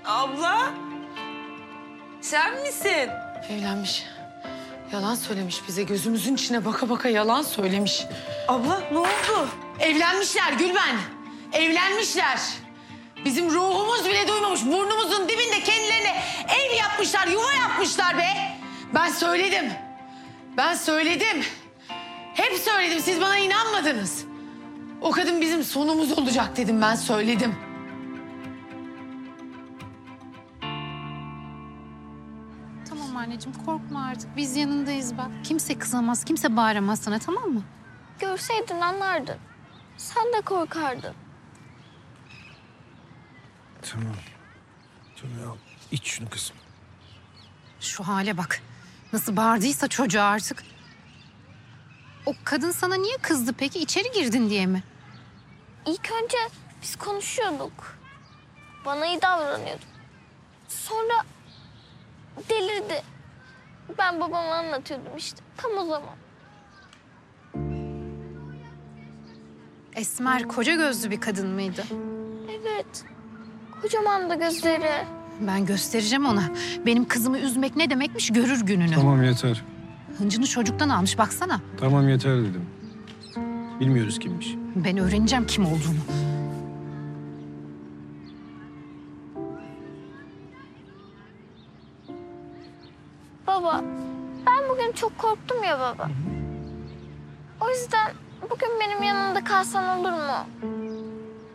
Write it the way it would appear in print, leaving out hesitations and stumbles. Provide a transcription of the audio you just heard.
Abla, sen misin? Evlenmiş. Yalan söylemiş bize. Gözümüzün içine baka baka yalan söylemiş. Abla ne oldu? Evlenmişler Gülben. Evlenmişler. Bizim ruhumuz bile duymamış. Burnumuzun dibinde kendilerine ev yapmışlar, yuva yapmışlar be. Ben söyledim. Ben söyledim. Hep söyledim. Siz bana inanmadınız. O kadın bizim sonumuz olacak dedim. Ben söyledim. Tamam anneciğim korkma artık. Biz yanındayız bak. Kimse kızamaz, kimse bağıramaz sana tamam mı? Görseydin anlardın. Sen de korkardın. Tamam. Tamam al. İç şunu kızım. Şu hale bak. Nasıl bağırdıysa çocuğa artık. O kadın sana niye kızdı peki? İçeri girdin diye mi? İlk önce biz konuşuyorduk. Bana iyi davranıyordu. Sonra delirdi. Ben babama anlatıyordum işte. Tam o zaman. Esmer koca gözlü bir kadın mıydı? Evet. Kocaman da gözleri. Ben göstereceğim ona. Benim kızımı üzmek ne demekmiş görür gününü. Tamam yeter. Hıncını çocuktan almış baksana. Tamam yeter dedim. Bilmiyoruz kimmiş. Ben öğreneceğim kim olduğunu. Baba, ben bugün çok korktum ya baba. O yüzden bugün benim yanımda kalsan olur mu?